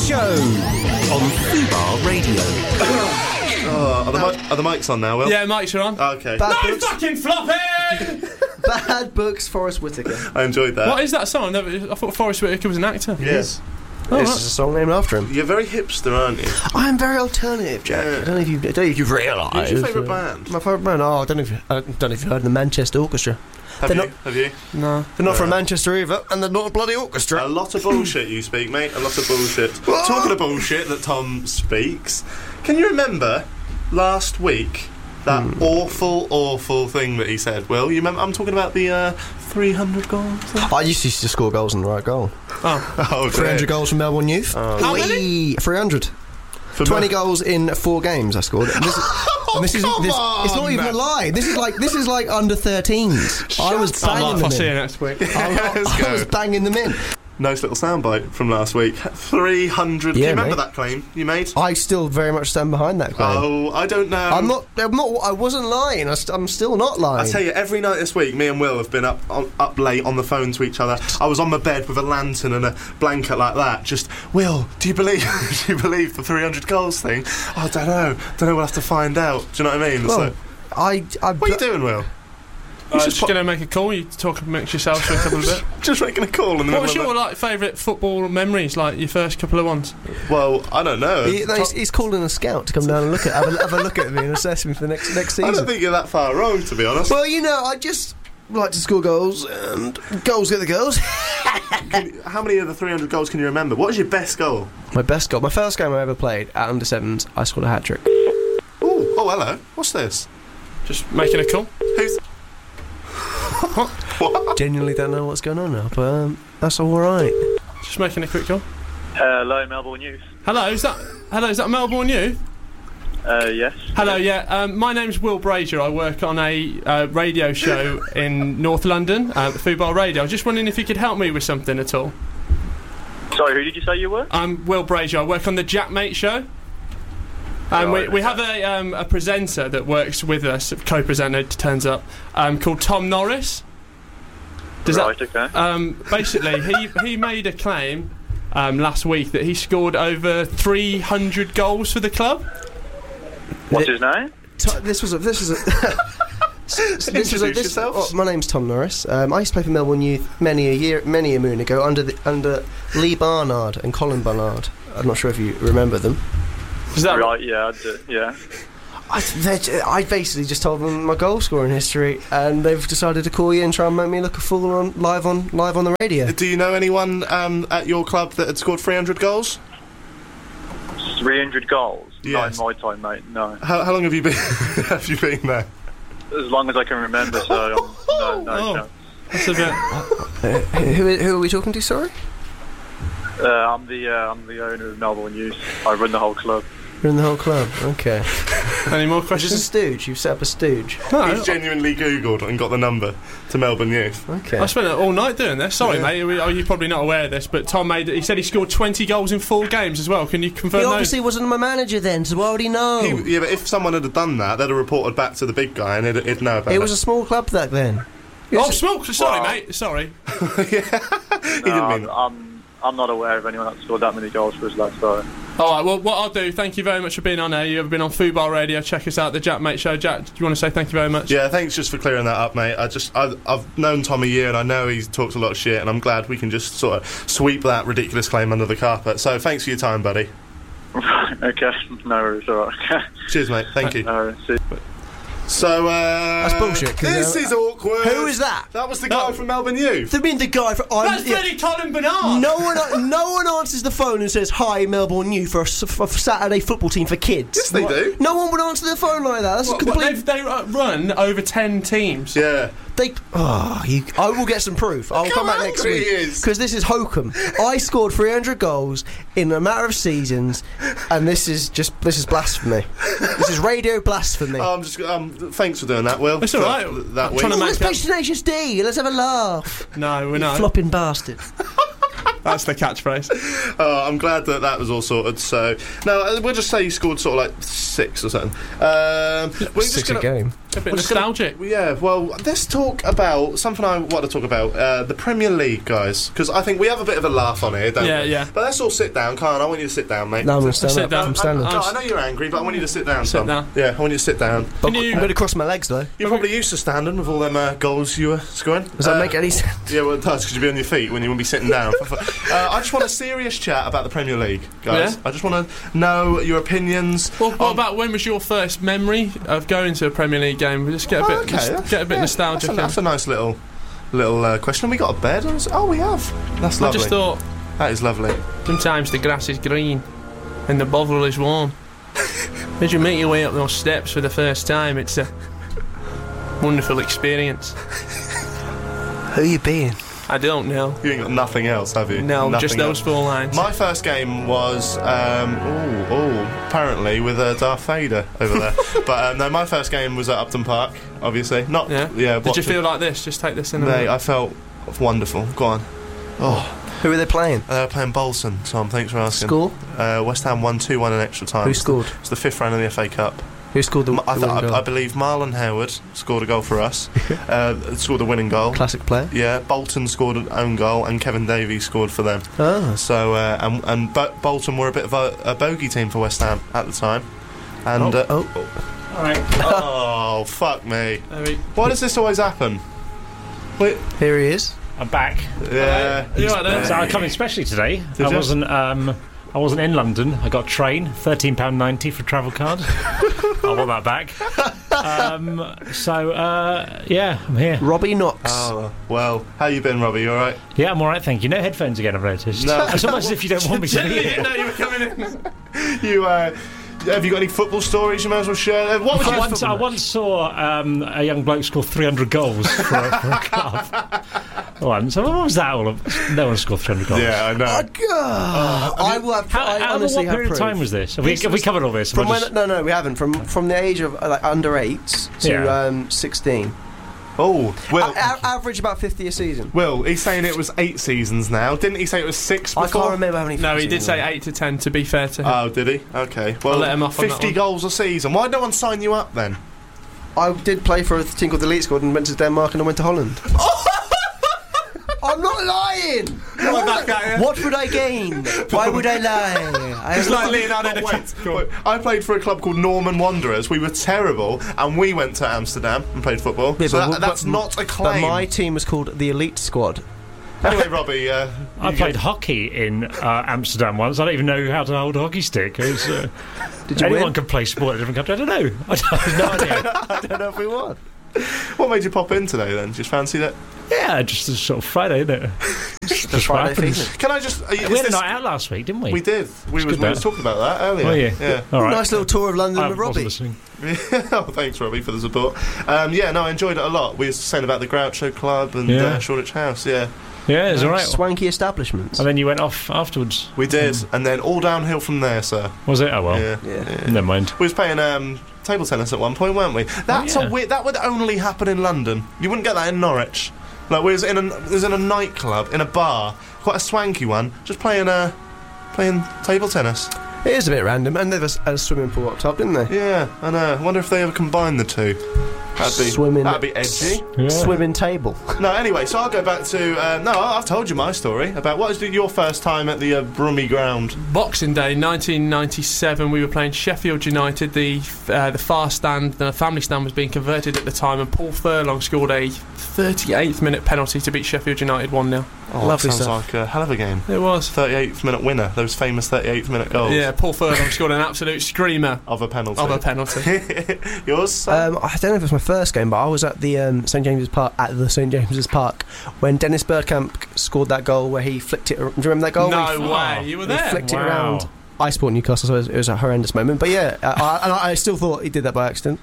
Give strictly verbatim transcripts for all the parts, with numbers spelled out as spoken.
Show on Fubar Radio. Oh, are, the mic- are the mics on now, Will? Yeah, mics are on. Oh, okay. Bad No books. fucking floppy! Bad Books, Forrest Whitaker. I enjoyed that. What is that song? I, never, I thought Forrest Whitaker was an actor. Yes. Oh, This right. is a song named after him. You're very hipster, aren't you? I am very alternative, Jack. Yeah. I don't know if you, I don't know if you've realised. Who's your favourite band? My favourite band? Oh, I don't know if you, I don't know if you've heard of the Manchester Orchestra. Have They're you? not- Have you? No. They're not Uh, from Manchester either, and they're not a bloody orchestra. A lot of bullshit you speak, mate. A lot of bullshit. Talking of bullshit that Tom speaks, can you remember last week that Hmm. awful, awful thing that he said? Will you remember? I'm talking about the uh, three hundred goals thing. I used to, used to score goals in the right goal. Oh. Oh, three hundred goals from Melbourne Youth. How many? three hundred. For twenty Mel- goals in four games I scored. And this is, and this is come this, it's not on. even a lie. This is like this is like under thirteens. I was I banging might I'll see you them in. next week. I, Let's I go. was banging them in. Nice little soundbite from last week. three hundred. Yeah, Can you remember mate. that claim you made? I still very much stand behind that claim. Oh, I don't know. I'm not. I'm not. I wasn't lying. I st- I'm still not lying. I tell you, every night this week, me and Will have been up on, up late on the phone to each other. I was on my bed with a lantern and a blanket like that. Just, Will, do you believe? do you believe the three hundred goals thing? Oh, I don't know. Don't know. We'll have to find out. Do you know what I mean? It's Well, like, I. I what are you doing, Will? I was just just pop- going to make a call. You talk amongst yourselves for a couple of bit. Just making a call in the What was middle your of like favourite football memories? Like your first couple of ones? it. Well, I don't know. He, no, he's, he's calling a scout to come down and look at have a, have a look at me and assess me for the next next I season. don't think you're that far wrong, to be honest. Well, you know, I just like to score goals, and goals get the goals. Can- how many of the three hundred goals can you remember? What was your best goal? My best goal, my first game I ever played at under sevens, I scored a hat trick. Oh, oh, hello. What's this? Just making a call. Who's? What? Genuinely don't know what's going on now, but um, that's all right. Just making a quick call. Hello, Melbourne Youth. Hello, is that hello? Is that Melbourne Youth? Uh, yes. Hello, yeah. Um, my name's Will Brazier. I work on a uh, radio show in North London, uh, Fubar Radio. I was just wondering if you could help me with something at all. Sorry, who did you say you were? I'm Will Brazier. I work on the Jack Mate Show. Um, Right, we, we okay. have a, um, a presenter that works with us, co-presenter turns up, um, called Tom Norris. Does right, that, okay. um, basically, he, he made a claim um, last week that he scored over three hundred goals for the club. What's his name? To- this was a, this was a. this was a, Introduce this, yourself. oh, my name's Tom Norris. Um, I used to play for Melbourne Youth many a year, many a moon ago under the, under Lee Barnard and Colin Barnard. I'm not sure if you remember them. Is that Right, yeah, I do, yeah. I, they- I basically just told them my goal scoring history, and they've decided to call you and try and make me look a fool on live on live on the radio. Do you know anyone um, at your club that had scored three hundred goals? three hundred goals? Yes. Not in my time, mate, no. How, how long have you been? have you been there? As long as I can remember, so um, no, no Oh. chance. That's a bit. Uh, who, who are we talking to? Sorry, Uh, I'm the uh, I'm the owner of Melbourne Youth. I run the whole club. you're in the whole club. Okay, Any more just a questions? stooge. You've set up a stooge. No, He's genuinely Googled and got the number to Melbourne Youth. Okay. I spent all night doing this. Sorry, Yeah. mate. We- Oh, you're probably not aware of this, but Tom made. He said he scored twenty goals in four games as well. Can you confirm He those? obviously wasn't my manager then, so why would he know? He, yeah, but if someone had done that, they'd have reported back to the big guy and he'd, he'd know about It it. was a small club back then. Oh, smoke! Sorry, Wow. mate. Sorry. he No, didn't mean I'm, that. I'm I'm not aware of anyone that scored that many goals for us, lad. Sorry. All right. Well, what I'll do. Thank you very much for being on air. You've been on Fubar Radio. Check us out, the Jack Mate Show. Jack, do you want to say thank you very much? Yeah, thanks just for clearing that up, mate. I just, I, I've known Tom a year and I know he talks a lot of shit and I'm glad we can just sort of sweep that ridiculous claim under the carpet. So thanks for your time, buddy. Okay, no worries, alright. Cheers, mate. Thank you. No worries, see you. So, uh... That's bullshit, 'cause, This uh, is awkward. Who is that? That was the guy No. from Melbourne Youth. I mean, the guy for. I'm, That's yeah, Freddie Colin Bernard. no one, no one answers the phone and says, "Hi, Melbourne Youth for a, s- for a Saturday football team for kids." Yes, they What? do. No one would answer the phone like that. That's What, a what, complete. they've- they uh, run over ten teams. Yeah. They, oh, you, I will get some proof. I'll Look come how back next angry week he is. because this is hokum. I scored three hundred goals in a matter of seasons, and this is just this is blasphemy. This is radio blasphemy. Um, just, um, thanks for doing that, Will. It's all for right. That I'm week. trying to Oh, make let's up- play Tenacious D. Let's have a laugh. No, we're not. Flopping bastard. That's the catchphrase. Oh, I'm glad that that was all sorted. So, no, uh, we'll just say you scored sort of like six or something. Um, we're just Six gonna, a game. A bit We're just gonna- nostalgic. Yeah, well, let's talk about something I want to talk about, uh, the Premier League, guys, because I think we have a bit of a laugh on here, don't Yeah, we? yeah. But let's all sit down, Khan. I want you to sit down, mate. No, I'm going to stand Sit up. down. I'm standing. I, no, I know you're angry, but I want you to sit down, Sit son. down. Yeah, I want you to sit down. Can you- I'm going to cross my legs, though. You're probably used to standing with all them uh, goals you were scoring. Does that Uh, make any sense? Yeah, well, it does, because you'd be on your feet when you wouldn't be sitting down. uh, I just want a serious chat about the Premier League, guys. Yeah? I just want to know your opinions. Well, what on- about when was your first memory of going to a Premier League game? We'll just get a bit, Oh, okay, just that's- get a bit yeah, nostalgic. That's a, in. that's a nice little little uh, question. We got a bed. Oh, we have. That's I lovely. just thought That is lovely. sometimes the grass is green and the bottle is warm. As you make your way up those steps for the first time, it's a wonderful experience. Who you being? I don't know. You ain't got nothing else, have you? No, Nothing just those else. four lines. My first game was, um, ooh, ooh, apparently with uh, Darth Vader over there. But uh, no, my first game was at Upton Park, obviously. Not, Yeah? yeah. Did you watching- feel like this? Just take this in. a Mate, minute. I felt wonderful. Go on. Oh, Who are they playing? uh, playing Bolton, Tom. Thanks for asking. Score? Uh, West Ham won two one in extra time. Who scored? It's the fifth round of the F A Cup. Who scored the, M- I, the th- winning I, goal? I believe Marlon Howard scored a goal for us. uh, scored the winning goal. Classic player. Yeah, Bolton scored an own goal, and Kevin Davies scored for them. Ah. So, uh, and, and Bo- Bolton were a bit of a, a bogey team for West Ham at the time. And Oh, uh, oh. Alright. oh, fuck me! There we- Why does this always happen? Wait, Here he is. I'm back. yeah, You right there? So I come in specially today. Did I you? wasn't. Um, I wasn't in London. I got a train, thirteen pound ninety for a travel card. I want that back. Um, so uh, yeah, I'm here. Robbie Knox. Oh, well, how you been, Robbie? You all right? Yeah, I'm all right, thank you. No headphones again, I've noticed. No. It's almost as if you don't want me to be You didn't here. know you were coming in. You uh, have you got any football stories you might as well share? Uh, What was I your once, I once saw um, a young bloke score three hundred goals for a, for a club. Once. So what was that all of? No one scored three hundred goals. Yeah, I know. Oh, God. I will have. How, I how honestly what have period of proof. time was this? Have we, have we covered all this? From Am I when? just- No, no, we haven't. From from the age of uh, like under eights to Yeah. um, sixteen. Oh, Will. A- a- average about fifty a season. Will, he's saying it was eight seasons now. Didn't he say it was six I before? can't remember how many. No, he fifty did say seasons. eight to ten. To be fair to him. Oh, did he? Okay. Well, let him off on that fifty one. goals a season. Why did no one sign you up then? I did play for a team called the Elite Squad and went to Denmark and I went to Holland. I'm not lying. Right back at you. What would I gain? Why would I lie? I It's like Leonardo Oh, wait, DiCaprio. wait. I played for a club called Norman Wanderers. We were terrible, and we went to Amsterdam and played football. Yeah, so but- that, that's but- not a But claim. my team was called the Elite Squad. Anyway, Robbie, uh, I you played get- hockey in uh, Amsterdam once. I don't even know how to hold a hockey stick. It was, uh, Did you anyone win? can play sport in a different country. I don't know. I don't- I have no idea. I don't know if we won. What made you pop in today then? Just fancy that? Yeah, just a sort of Friday, isn't it? Just, just what Friday happens. feeling. Can I just? Are you, is We had a this- night out last week, didn't we? We did. We was, good, we was that. talking about that earlier. Oh yeah. Yeah. All right. Nice little tour of London I with wasn't Robbie. listening. oh, thanks, Robbie, for the support. Um, yeah, no, I enjoyed it a lot. We were saying about the Groucho Club and Yeah. uh, Shoreditch House. Yeah, Yeah, it's all right. Swanky establishments. And then you went off afterwards. we did, and then all downhill from there, sir. Was it? Oh well. Yeah. Yeah. Never mind. We was playing um, table tennis at one point, weren't we? That's yeah. a weird. That would only happen in London. You wouldn't get that in Norwich. Like we was in a we was in a nightclub in a bar, quite a swanky one, just playing uh, playing table tennis. It is a bit random, and they've a, a swimming pool up top, didn't they? Yeah, I know. I wonder if they ever combine the two. That'd be Swimming- That'd be edgy. Yeah. Swimming table. No, anyway, so I'll go back to. Uh, no, I've told you my story about what was the, your first time at the uh, Brummie Ground. Boxing Day, nineteen ninety-seven. We were playing Sheffield United. The uh, the far stand, the family stand, was being converted at the time, and Paul Furlong scored a thirty-eighth minute penalty to beat Sheffield United one nil. Oh, Lovely that sounds stuff. like a hell of a game. It was. thirty-eighth minute winner. Those famous thirty-eighth minute goals. Yeah, Paul Furlong scored an absolute screamer Of a penalty. of a penalty. Yours? son? Um, I don't know if it was my first game, but I was at the um, St James's Park at the St James's Park when Dennis Bergkamp scored that goal where he flicked it. ar- Do you remember that goal? Where he No way, you were He there. flicked it Wow. around. I support Newcastle, so it was, it was a horrendous moment. But yeah, uh, I, and I, I still thought he did that by accident.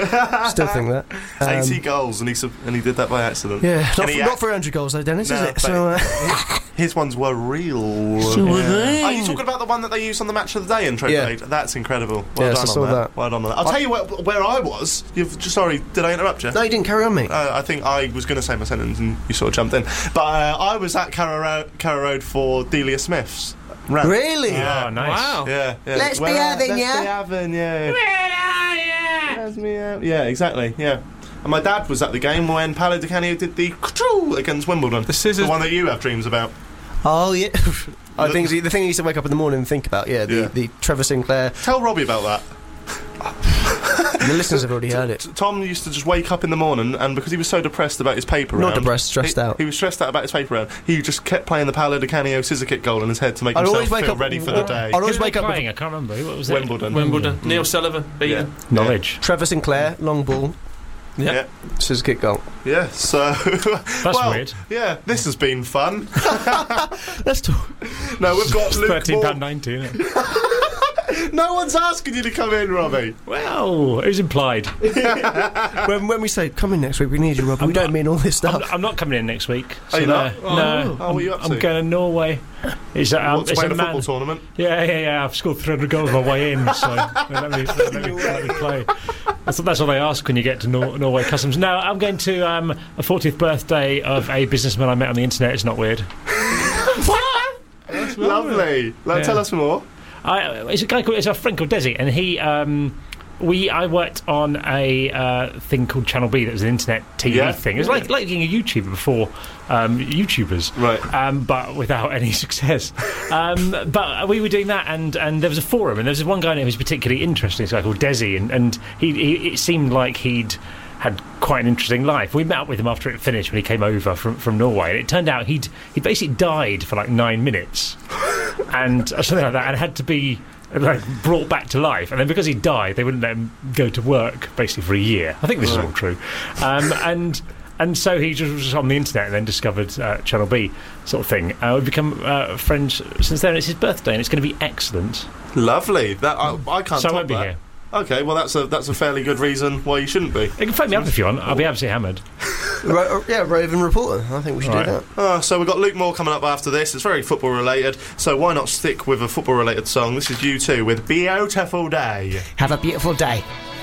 Still think that. Um, eighty goals, and he sub- and he did that by accident. Yeah, not, And he not act- three hundred goals though, Dennis, No, is it? but- So, uh, His ones were real. So were they. Are you talking about the one that they used on the match of the day in Trade Yeah. Blade? That's incredible. Well Yes, I done saw on that. that. Well done on that. I'll I- tell you where, where I was. You've just, sorry, did I interrupt you? no, you didn't carry on, mate. Uh, I think I was going to say my sentence and you sort of jumped in. But uh, I was at Carrow Road, Carrow Road for Delia Smith's rant. Really? Yeah. Oh, nice. Wow. Yeah, yeah. Let's be Well, having let's ya. be having, yeah. has me out. Yeah, exactly. Yeah. And my dad was at the game when Paolo Di Canio did the against Wimbledon. The scissors. The one that you have dreams about. Oh yeah, I think the thing he used to wake up in the morning and think about. Yeah, the, Yeah. the Trevor Sinclair. Tell Robbie about that. The listeners have already heard it. T- Tom used to just wake up in the morning, and because he was so depressed about his paper Not round, depressed, stressed he, out. He was stressed out about his paper round. He just kept playing the Paolo Di Canio scissor kick goal in his head to make I'd himself always wake feel up- ready for the day. I'd always Who were wake they up playing? with I can't remember. What was it? Wimbledon. Wimbledon. Mm. Neil Sullivan beating. Knowledge. Trevor Sinclair, long ball, Yeah. Yeah. scissors kick goal. Yeah, so That's well, weird. Yeah, this has been fun. Let's talk. No, we've got Luke Thirteen Moore. pound ninety. Isn't it? No one's asking you to come in, Robbie. Well, it was implied. when, when we say come in next week, we need you, Rob. We don't mean all this I'm, stuff. I'm not coming in next week. Are you no, not? No. Oh, I'm, what are you up I'm to? going to Norway. It's, um, What's it's playing a a man. football tournament? Yeah, yeah, yeah. I've scored three hundred goals on my way in, so let me, let me, let me play. That's, that's all they ask when you get to Nor- Norway Customs. No, I'm going to um, a fortieth birthday of a businessman I met on the internet. It's not weird. Lovely. Like, Yeah. Tell us more. I, it's a guy called, it's a friend called Desi, and he, um, we, I worked on a uh, thing called Channel B that was an internet T V Yeah. thing. It was like like being a YouTuber before um, YouTubers, Right. Um, but without any success. Um, but we were doing that, and, and there was a forum, and there was one guy who was particularly interesting. This guy called Desi, and, and he, he it seemed like he'd had quite an interesting life. We met up with him after it finished when he came over from, from Norway, and it turned out he'd he basically died for like nine minutes, and or something like that, and had to be like brought back to life. And then because he died, they wouldn't let him go to work basically for a year. I think this is all true, um, and. And so he just was on the internet and then discovered uh, Channel B sort of thing. Uh, we've become uh, friends since then. It's his birthday and it's going to be excellent. Lovely. That I, I can't So I top won't be that. here. Okay, well that's a that's a fairly good reason why you shouldn't be. You can phone me up if you want. I'll be absolutely hammered. Ro- yeah, Raven Reporter. I think we should Right. do that. Uh, so we've got Luke Moore coming up after this. It's very football related, so why not stick with a football related song? This is U two with Beautiful Day. Have a beautiful day.